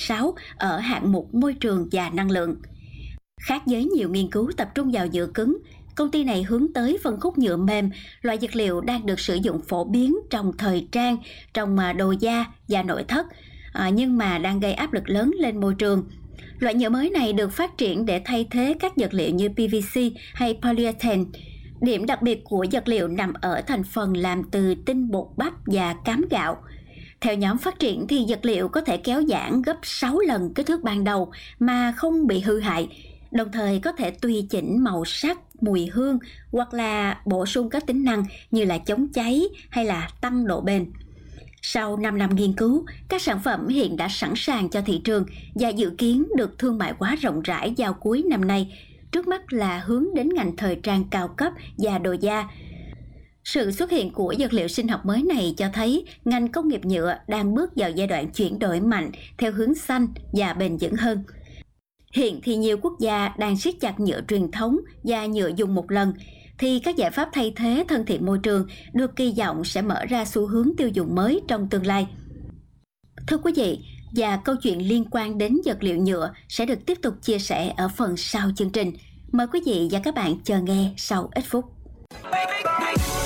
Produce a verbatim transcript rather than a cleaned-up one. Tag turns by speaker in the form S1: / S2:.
S1: sáu ở hạng mục môi trường và năng lượng. Khác với nhiều nghiên cứu tập trung vào nhựa cứng, công ty này hướng tới phân khúc nhựa mềm, loại vật liệu đang được sử dụng phổ biến trong thời trang, trong đồ da và nội thất, nhưng mà đang gây áp lực lớn lên môi trường. Loại nhựa mới này được phát triển để thay thế các vật liệu như pê vê xê hay polyethylene. Điểm đặc biệt của vật liệu nằm ở thành phần làm từ tinh bột bắp và cám gạo. Theo nhóm phát triển thì vật liệu có thể kéo giãn gấp sáu lần kích thước ban đầu mà không bị hư hại, đồng thời có thể tùy chỉnh màu sắc, mùi hương hoặc là bổ sung các tính năng như là chống cháy hay là tăng độ bền. Sau năm năm nghiên cứu, các sản phẩm hiện đã sẵn sàng cho thị trường và dự kiến được thương mại hóa rộng rãi vào cuối năm nay. Trước mắt là hướng đến ngành thời trang cao cấp và đồ da. Sự xuất hiện của vật liệu sinh học mới này cho thấy ngành công nghiệp nhựa đang bước vào giai đoạn chuyển đổi mạnh theo hướng xanh và bền vững hơn. Hiện thì nhiều quốc gia đang siết chặt nhựa truyền thống và nhựa dùng một lần, thì các giải pháp thay thế thân thiện môi trường được kỳ vọng sẽ mở ra xu hướng tiêu dùng mới trong tương lai. Thưa quý vị, và câu chuyện liên quan đến vật liệu nhựa sẽ được tiếp tục chia sẻ ở phần sau chương trình. Mời quý vị và các bạn chờ nghe sau ít phút.